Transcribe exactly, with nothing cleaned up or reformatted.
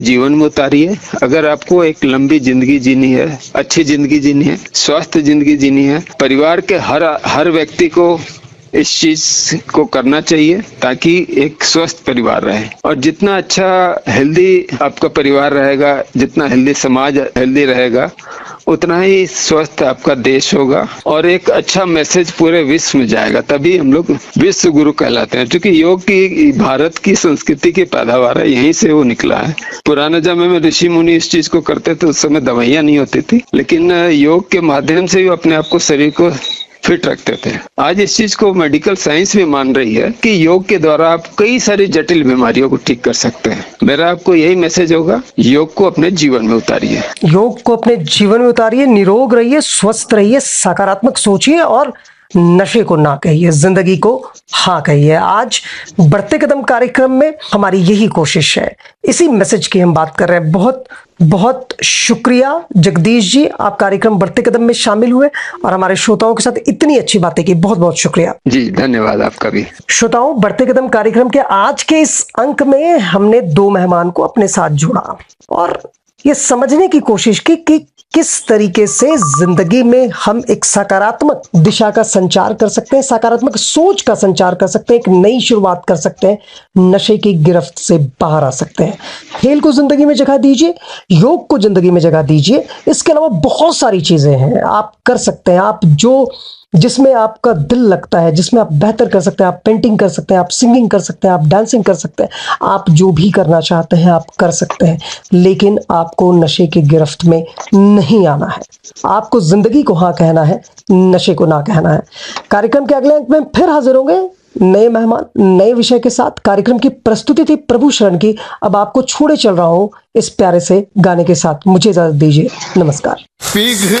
जीवन में उतारिए। अगर आपको एक लंबी जिंदगी जीनी है, अच्छी जिंदगी जीनी है, स्वस्थ जिंदगी जीनी है, परिवार के हर हर व्यक्ति को इस चीज को करना चाहिए ताकि एक स्वस्थ परिवार रहे। और जितना अच्छा हेल्दी आपका परिवार रहेगा, जितना हेल्दी समाज हेल्दी रहेगा, उतना ही स्वस्थ आपका देश होगा और एक अच्छा मैसेज पूरे विश्व में जाएगा। तभी हम लोग विश्व गुरु कहलाते हैं, क्योंकि योग की भारत की संस्कृति की पैदावार है, यहीं से वो निकला है। पुराने समय में ऋषि मुनि इस चीज को करते थे, उस समय दवाइयां नहीं होती थी, लेकिन योग के माध्यम से भी अपने आप को, शरीर को फिट रखते थे। आज इस चीज को मेडिकल साइंस भी मान रही है कि योग के द्वारा आप कई सारी जटिल बीमारियों को ठीक कर सकते हैं। मेरा आपको यही मैसेज होगा, योग को अपने जीवन में उतारिए। योग को अपने जीवन में उतारिए, निरोग रहिए, स्वस्थ रहिए, सकारात्मक सोचिए और नशे को ना कहिए, जिंदगी को हाँ कहिए। आज बढ़ते कदम कार्यक्रम में हमारी यही कोशिश है, इसी मैसेज की हम बात कर रहे हैं। बहुत बहुत शुक्रिया जगदीश जी, आप कार्यक्रम बढ़ते कदम में शामिल हुए और हमारे श्रोताओं के साथ इतनी अच्छी बातें की। बहुत बहुत शुक्रिया जी, धन्यवाद आपका भी। श्रोताओं, बढ़ते कदम कार्यक्रम के आज के इस अंक में हमने दो मेहमान को अपने साथ जोड़ा और ये समझने की कोशिश की कि किस तरीके से जिंदगी में हम एक सकारात्मक दिशा का संचार कर सकते हैं, सकारात्मक सोच का संचार कर सकते हैं, एक नई शुरुआत कर सकते हैं, नशे की गिरफ्त से बाहर आ सकते हैं। खेल को जिंदगी में जगह दीजिए, योग को जिंदगी में जगह दीजिए। इसके अलावा बहुत सारी चीजें हैं आप कर सकते हैं, आप जो जिसमें आपका दिल लगता है, जिसमें आप बेहतर कर सकते हैं। आप पेंटिंग कर सकते हैं, आप सिंगिंग कर सकते हैं, आप डांसिंग कर सकते हैं, आप जो भी करना चाहते हैं आप कर सकते हैं, लेकिन आपको नशे की गिरफ्त में नहीं आना है। आपको जिंदगी को हाँ कहना है, नशे को ना कहना है। कार्यक्रम के अगले अंक में फिर हाजिर होंगे नए मेहमान, नए विषय के साथ। कार्यक्रम की प्रस्तुति थी प्रभु शरण की। अब आपको छोड़े चल रहा हूं इस प्यारे से गाने के साथ। मुझे इजाजत दीजिए, नमस्कार।